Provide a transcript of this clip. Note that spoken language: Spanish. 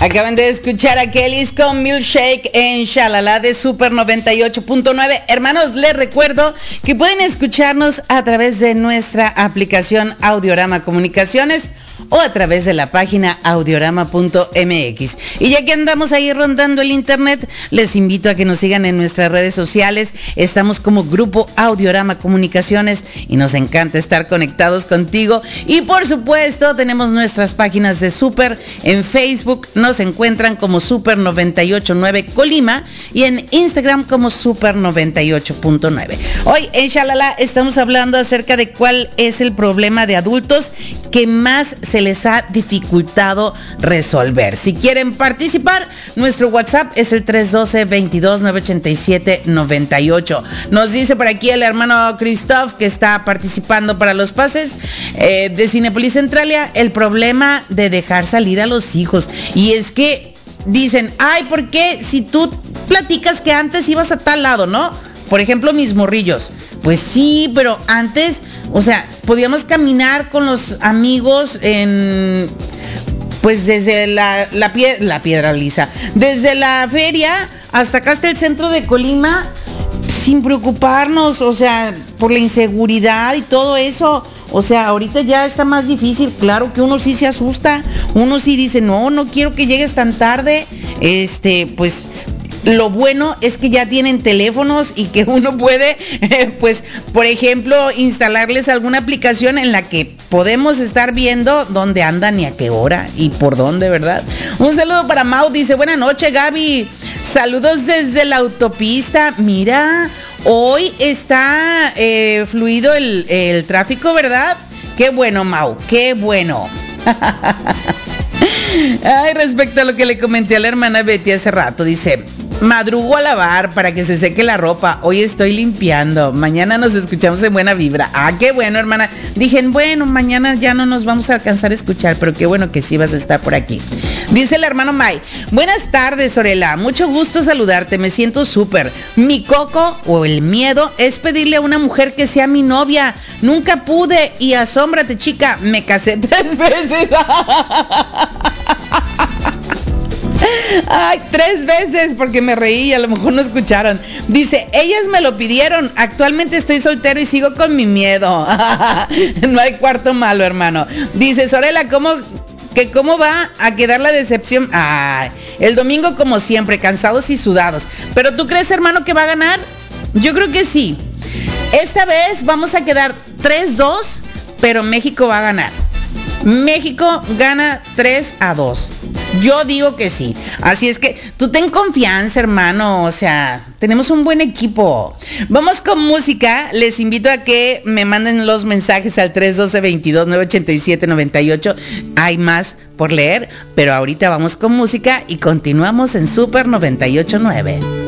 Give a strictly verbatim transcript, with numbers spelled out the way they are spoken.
Acaban de escuchar a Kellys con Milkshake en Shalala de Super noventa y ocho punto nueve. Hermanos, les recuerdo que pueden escucharnos a través de nuestra aplicación Audiorama Comunicaciones o a través de la página audiorama punto m x. Y ya que andamos ahí rondando el internet, les invito a que nos sigan en nuestras redes sociales. Estamos como Grupo Audiorama Comunicaciones y nos encanta estar conectados contigo. Y por supuesto, tenemos nuestras páginas de Super. En Facebook nos encuentran como Super noventa y ocho punto nueve Colima y en Instagram como Super noventa y ocho punto nueve. Hoy en Shalala estamos hablando acerca de cuál es el problema de adultos que más se les ha dificultado resolver. Si quieren participar, nuestro WhatsApp es el tres uno dos, veintidós, novecientos ochenta y siete, noventa y ocho. Nos dice por aquí el hermano Christoph que está participando para los pases eh, de Cinépolis Centralia, el problema de dejar salir a los hijos. Y es que dicen, ay, ¿por qué si tú platicas que antes ibas a tal lado, no? Por ejemplo, mis morrillos. Pues sí, pero antes, o sea, podíamos caminar con los amigos en, pues desde la, la, pie, la piedra lisa, desde la feria hasta acá hasta el centro de Colima, sin preocuparnos, o sea, por la inseguridad y todo eso. O sea, ahorita ya está más difícil. Claro que uno sí se asusta, uno sí dice, no, no quiero que llegues tan tarde. Este, pues lo bueno es que ya tienen teléfonos y que uno puede, eh, pues, por ejemplo, instalarles alguna aplicación en la que podemos estar viendo dónde andan y a qué hora y por dónde, ¿verdad? Un saludo para Mau, dice, buenas noches, Gaby. Saludos desde la autopista. Mira, hoy está eh, fluido el, el tráfico, ¿verdad? Qué bueno, Mau, qué bueno. Ay, respecto a lo que le comenté a la hermana Betty hace rato, dice, madrugo a lavar para que se seque la ropa, hoy estoy limpiando, mañana nos escuchamos en buena vibra. Ah, qué bueno, hermana. Dije, bueno, mañana ya no nos vamos a alcanzar a escuchar, pero qué bueno que sí vas a estar por aquí. Dice el hermano May, buenas tardes, Orela, mucho gusto saludarte, me siento súper. Mi coco o el miedo es pedirle a una mujer que sea mi novia. Nunca pude y asómbrate, chica, me casé tres veces. Ay, tres veces porque me reí y a lo mejor no escucharon. Dice, ellas me lo pidieron, actualmente estoy soltero y sigo con mi miedo. No hay cuarto malo, hermano. Dice, Sorela, ¿cómo, que cómo va a quedar la decepción? Ay, el domingo como siempre, cansados y sudados. ¿Pero tú crees, hermano, que va a ganar? Yo creo que sí. Esta vez vamos a quedar tres dos, pero México va a ganar. México gana tres a dos. Yo digo que sí. Así es que tú ten confianza, hermano. O sea, tenemos un buen equipo. Vamos con música. Les invito a que me manden los mensajes al tres uno dos, veintidós, novecientos ochenta y siete, noventa y ocho. Hay más por leer, pero ahorita vamos con música y continuamos en Super noventa y ocho punto nueve.